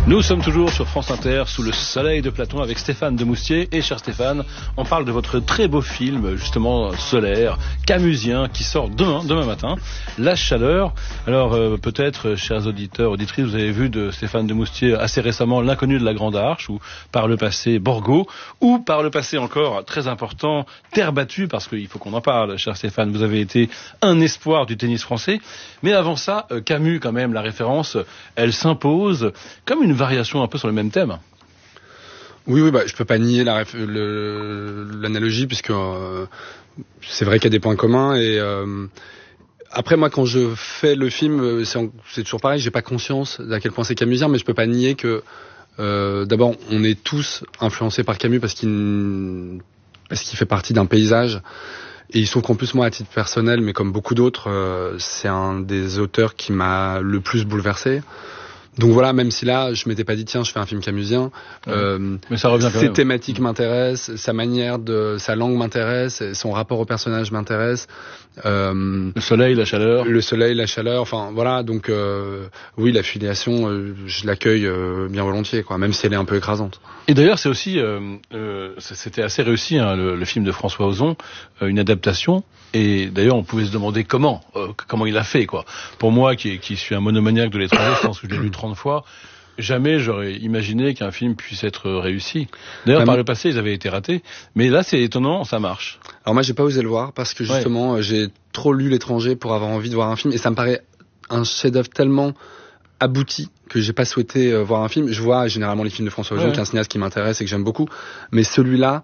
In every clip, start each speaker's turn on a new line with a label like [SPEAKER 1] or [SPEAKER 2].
[SPEAKER 1] Nous sommes toujours sur France Inter, sous le soleil de Platon, avec Stéphane Demoustier. Et cher Stéphane, on parle de votre très beau film, justement solaire, camusien, qui sort demain matin, La Chaleur. Alors peut-être, chers auditeurs, auditrices, vous avez vu de Stéphane Demoustier assez récemment L'Inconnu de la Grande Arche, ou par le passé Borgo, ou par le passé encore, très important, Terre battue, parce qu'il faut qu'on en parle, cher Stéphane. Vous avez été un espoir du tennis français. Mais avant ça, Camus, quand même, la référence, elle s'impose comme une variation un peu sur le même thème.
[SPEAKER 2] Oui, je peux pas nier l'analogie, puisque c'est vrai qu'il y a des points communs. Et après, moi, quand je fais le film, c'est toujours pareil, j'ai pas conscience d'à quel point c'est camusien, mais je peux pas nier que d'abord, on est tous influencés par Camus parce qu'il fait partie d'un paysage. Et il se trouve qu'en plus, moi, à titre personnel, mais comme beaucoup d'autres, c'est un des auteurs qui m'a le plus bouleversé. Donc voilà, même si là, je m'étais pas dit, tiens, je fais un film camusien,
[SPEAKER 1] mais ça revient quand
[SPEAKER 2] ses
[SPEAKER 1] même.
[SPEAKER 2] thématiques m'intéressent, sa langue m'intéresse, son rapport au personnage m'intéresse.
[SPEAKER 1] Le soleil, la chaleur.
[SPEAKER 2] Enfin voilà, donc oui, la filiation, je l'accueille bien volontiers, quoi, même si elle est un peu écrasante.
[SPEAKER 1] Et d'ailleurs, c'est aussi, c'était assez réussi, hein, le film de François Ozon, une adaptation. Et d'ailleurs, on pouvait se demander comment il a fait, quoi. Pour moi, qui suis un monomaniaque de l'étranger, je pense que je l'ai lu 30 fois. Jamais j'aurais imaginé qu'un film puisse être réussi. D'ailleurs, par le passé, ils avaient été ratés. Mais là, c'est étonnant, ça marche.
[SPEAKER 2] Alors moi, j'ai pas osé le voir parce que justement, j'ai trop lu l'étranger pour avoir envie de voir un film. Et ça me paraît un chef-d'œuvre tellement abouti que j'ai pas souhaité voir un film. Je vois généralement les films de François Ozon, qui est un cinéaste qui m'intéresse et que j'aime beaucoup. Mais celui-là,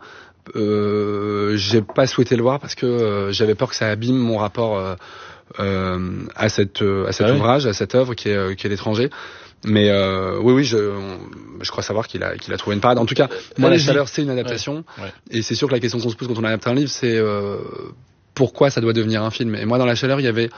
[SPEAKER 2] j'ai pas souhaité le voir parce que j'avais peur que ça abîme mon rapport à cet ouvrage, à cette œuvre qui est l'étranger. Mais oui, je crois savoir qu'il a trouvé une parade. En tout cas, moi, La Chaleur, c'est une adaptation. Ouais. Et c'est sûr que la question qu'on se pose quand on adapte un livre, c'est pourquoi ça doit devenir un film. Et moi, dans La Chaleur, il y avait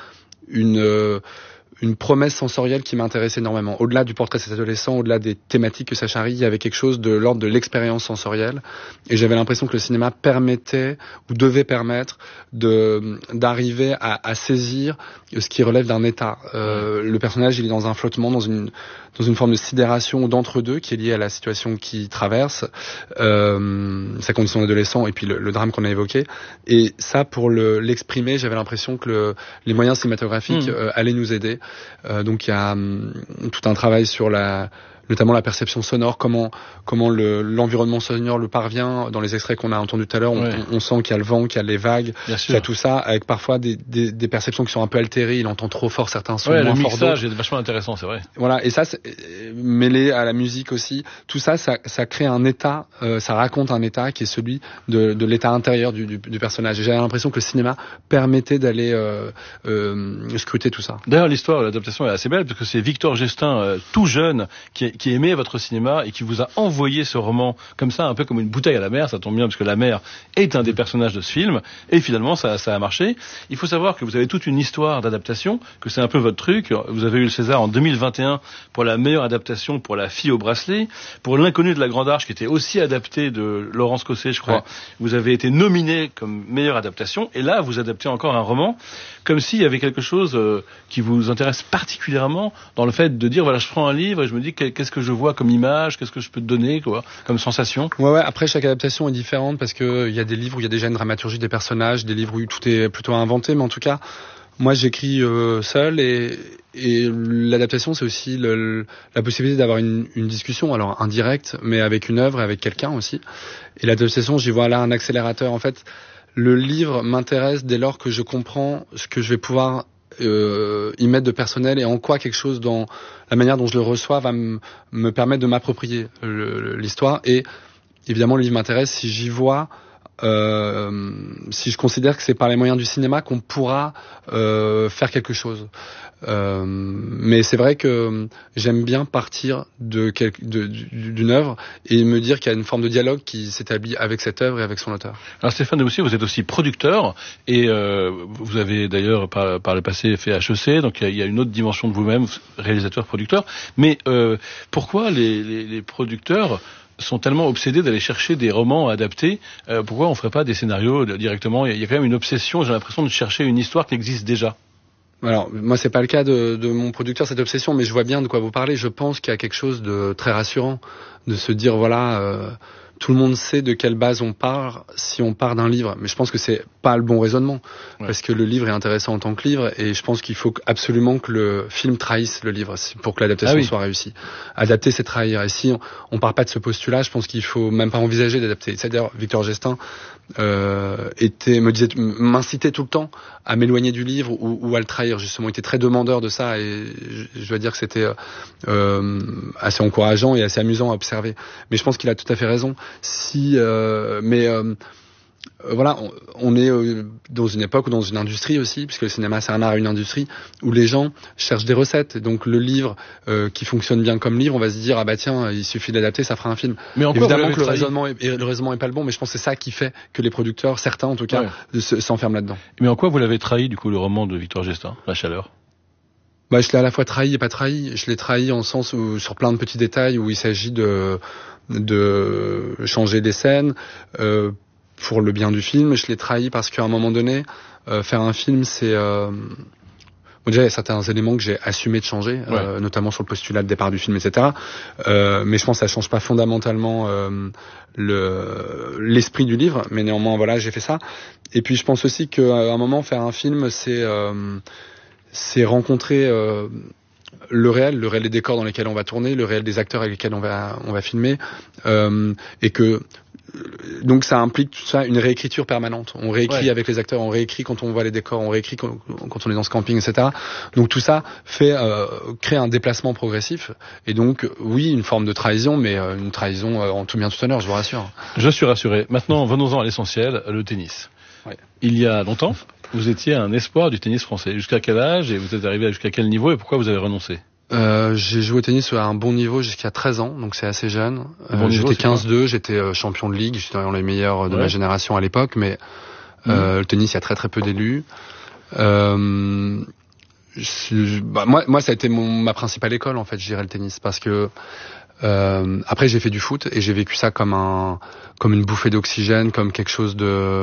[SPEAKER 2] une promesse sensorielle qui m'intéressait énormément. Au-delà du portrait de cet adolescent, au-delà des thématiques que ça charrie, il y avait quelque chose de l'ordre de l'expérience sensorielle. Et j'avais l'impression que le cinéma permettait, ou devait permettre, d'arriver à saisir ce qui relève d'un état. Le personnage, il est dans un flottement, dans une forme de sidération ou d'entre-deux qui est liée à la situation qu'il traverse, sa condition d'adolescent et puis le drame qu'on a évoqué. Et ça, pour l'exprimer, j'avais l'impression que les moyens cinématographiques allaient nous aider. Donc il y a tout un travail sur notamment la perception sonore, comment l'environnement sonore le parvient. Dans les extraits qu'on a entendus tout à l'heure, on sent qu'il y a le vent, qu'il y a les vagues, qu'il y a tout ça, avec parfois des perceptions qui sont un peu altérées. Il entend trop fort certains sons, moins fort d'autres.
[SPEAKER 1] Le mixage est vachement intéressant, c'est vrai.
[SPEAKER 2] Voilà, et ça, mêlé à la musique aussi, tout ça, ça crée un état, ça raconte un état qui est celui de l'état intérieur du personnage. Et j'avais l'impression que le cinéma permettait d'aller scruter tout ça.
[SPEAKER 1] D'ailleurs, l'histoire de l'adaptation est assez belle, parce que c'est Victor Gestin, tout jeune, qui aimait votre cinéma et qui vous a envoyé ce roman comme ça, un peu comme une bouteille à la mer. Ça tombe bien parce que la mer est un des personnages de ce film, et finalement ça a marché. Il faut savoir que vous avez toute une histoire d'adaptation, que c'est un peu votre truc. Vous avez eu le César en 2021 pour la meilleure adaptation pour La Fille au bracelet, pour L'Inconnu de la Grande Arche qui était aussi adapté de Laurence Cosset, je crois. Ouais. Vous avez été nominé comme meilleure adaptation, et là vous adaptez encore un roman, comme s'il y avait quelque chose qui vous intéresse particulièrement dans le fait de dire, voilà, je prends un livre et je me dis qu'est-ce que je vois comme image, qu'est-ce que je peux te donner, quoi, comme sensation.
[SPEAKER 2] Ouais, après chaque adaptation est différente parce que il y a des livres où il y a déjà une dramaturgie des personnages, des livres où tout est plutôt inventé, mais en tout cas, moi j'écris seul et l'adaptation c'est aussi la possibilité d'avoir une discussion, alors indirecte, mais avec une œuvre et avec quelqu'un aussi. Et l'adaptation, j'y vois là un accélérateur. En fait, le livre m'intéresse dès lors que je comprends ce que je vais pouvoir y mettre de personnel et en quoi quelque chose dans la manière dont je le reçois va me permettre de m'approprier l'histoire. Et évidemment, le livre m'intéresse si j'y vois, si je considère que c'est par les moyens du cinéma qu'on pourra faire quelque chose. Mais c'est vrai que j'aime bien partir d'une œuvre et me dire qu'il y a une forme de dialogue qui s'établit avec cette œuvre et avec son auteur.
[SPEAKER 1] Alors Stéphane Demoustier, vous êtes aussi producteur et vous avez d'ailleurs par le passé fait HEC, donc il y a une autre dimension de vous-même, réalisateur-producteur. Mais pourquoi les producteurs sont tellement obsédés d'aller chercher des romans adaptés? Pourquoi on ferait pas des scénarios directement? Il y a quand même une obsession, j'ai l'impression, de chercher une histoire qui existe déjà.
[SPEAKER 2] Alors, moi, c'est pas le cas de mon producteur, cette obsession, mais je vois bien de quoi vous parlez. Je pense qu'il y a quelque chose de très rassurant, de se dire, voilà, tout le monde sait de quelle base on part si on part d'un livre. Mais je pense que c'est pas le bon raisonnement. Ouais. Parce que le livre est intéressant en tant que livre, et je pense qu'il faut absolument que le film trahisse le livre pour que l'adaptation soit réussie. Adapter, c'est trahir. Et si on part pas de ce postulat, je pense qu'il faut même pas envisager d'adapter. C'est-à-dire, Victor Gestin m'incitait tout le temps à m'éloigner du livre ou à le trahir, justement. Il était très demandeur de ça, et je dois dire que c'était assez encourageant et assez amusant à observer. Mais je pense qu'il a tout à fait raison. Voilà, on est dans une époque ou dans une industrie aussi, puisque le cinéma c'est un art et une industrie, où les gens cherchent des recettes. Donc le livre qui fonctionne bien comme livre, on va se dire, ah bah tiens, il suffit d'adapter, ça fera un film. Mais évidemment que le raisonnement est pas le bon, mais je pense que c'est ça qui fait que les producteurs, certains en tout cas, s'enferment là-dedans.
[SPEAKER 1] Mais en quoi vous l'avez trahi, du coup, le roman de Victor Gestin, La Chaleur?
[SPEAKER 2] Bah, je l'ai à la fois trahi et pas trahi. Je l'ai trahi en sens où, sur plein de petits détails, où il s'agit de changer des scènes, pour le bien du film. Je l'ai trahi parce qu'à un moment donné, faire un film, c'est... déjà, il y a certains éléments que j'ai assumé de changer, notamment sur le postulat de départ du film, etc. Mais je pense que ça change pas fondamentalement l'esprit du livre. Mais néanmoins, voilà, j'ai fait ça. Et puis, je pense aussi qu'à un moment, faire un film, c'est rencontrer le réel des décors dans lesquels on va tourner, le réel des acteurs avec lesquels on va filmer, et que donc ça implique tout ça, une réécriture permanente. On réécrit avec les acteurs, on réécrit quand on voit les décors, on réécrit quand on est dans ce camping, etc. Donc tout ça crée un déplacement progressif, et donc oui, une forme de trahison, mais une trahison en tout bien tout honneur, je vous rassure.
[SPEAKER 1] Je suis rassuré. Maintenant, venons-en à l'essentiel, le tennis. Ouais. Il y a longtemps, vous étiez un espoir du tennis français. Jusqu'à quel âge, et vous êtes arrivé jusqu'à quel niveau, et pourquoi vous avez renoncé?
[SPEAKER 2] J'ai joué au tennis à un bon niveau jusqu'à 13 ans, donc c'est assez jeune. J'étais 15-2, j'étais champion de ligue, j'étais dans les meilleurs de ma génération à l'époque, mais le tennis, il y a très très peu d'élus. Moi, ça a été ma principale école, en fait, je dirais, le tennis, parce que après j'ai fait du foot et j'ai vécu ça comme une bouffée d'oxygène, comme quelque chose de